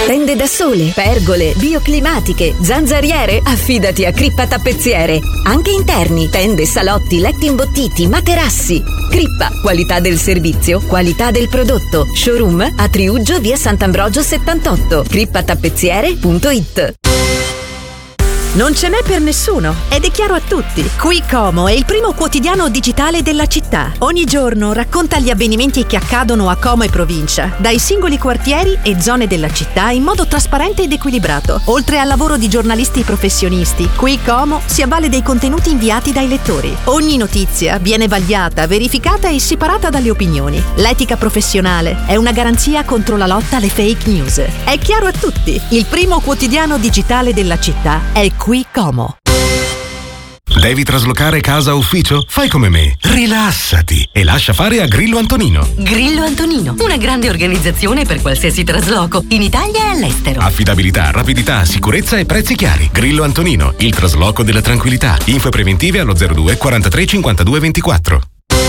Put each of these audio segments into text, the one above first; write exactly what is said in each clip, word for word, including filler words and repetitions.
Tende da sole, pergole, bioclimatiche, zanzariere? Affidati a Crippa Tappezziere. Anche interni, tende, salotti, letti imbottiti, materassi. Crippa, qualità del servizio, qualità del prodotto. Showroom a Triuggio, via Sant'Ambrogio settantotto. crippa tappezziere punto it. Non ce n'è per nessuno ed è chiaro a tutti. Qui Como è il primo quotidiano digitale della città. Ogni giorno racconta gli avvenimenti che accadono a Como e provincia, dai singoli quartieri e zone della città in modo trasparente ed equilibrato. Oltre al lavoro di giornalisti professionisti, Qui Como si avvale dei contenuti inviati dai lettori. Ogni notizia viene vagliata, verificata e separata dalle opinioni. L'etica professionale è una garanzia contro la lotta alle fake news. È chiaro a tutti, il primo quotidiano digitale della città è Qui Como. Devi traslocare casa o ufficio? Fai come me, rilassati e lascia fare a Grillo Antonino. Grillo Antonino, una grande organizzazione per qualsiasi trasloco, in Italia e all'estero. Affidabilità, rapidità, sicurezza e prezzi chiari. Grillo Antonino, il trasloco della tranquillità. Info preventive allo zero due quarantatré cinquantadue ventiquattro.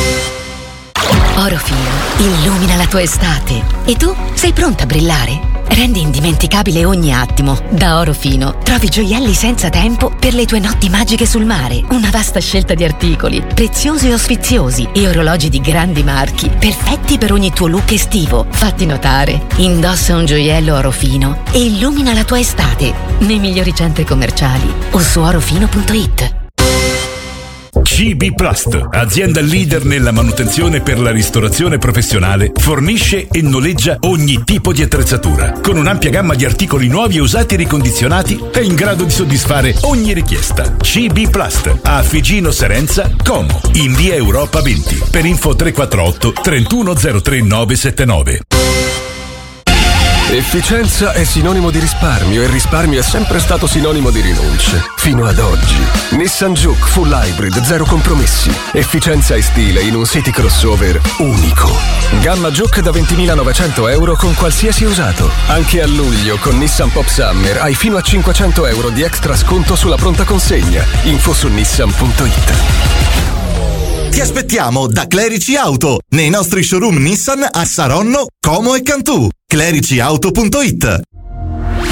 Orofino illumina la tua estate. E tu sei pronta a brillare? Rendi indimenticabile ogni attimo. Da Orofino trovi gioielli senza tempo per le tue notti magiche sul mare. Una vasta scelta di articoli, preziosi o sfiziosi, e orologi di grandi marchi, perfetti per ogni tuo look estivo. Fatti notare. Indossa un gioiello Orofino e illumina la tua estate nei migliori centri commerciali o su orofino punto it. C B Plast, azienda leader nella manutenzione per la ristorazione professionale, fornisce e noleggia ogni tipo di attrezzatura. Con un'ampia gamma di articoli nuovi e usati e ricondizionati, è in grado di soddisfare ogni richiesta. C B Plast, a Figino Serenza, Como, in via Europa venti. Per info tre quattro otto trentuno zero tre nove sette nove. Efficienza è sinonimo di risparmio e risparmio è sempre stato sinonimo di rinunce. Fino ad oggi. Nissan Juke Full Hybrid, zero compromessi. Efficienza e stile in un city crossover unico. Gamma Juke da ventimilanovecento euro con qualsiasi usato. Anche a luglio con Nissan Pop Summer hai fino a cinquecento euro di extra sconto sulla pronta consegna. Info su nissan punto it. Ti aspettiamo da Clerici Auto nei nostri showroom Nissan a Saronno, Como e Cantù. clerici auto punto it.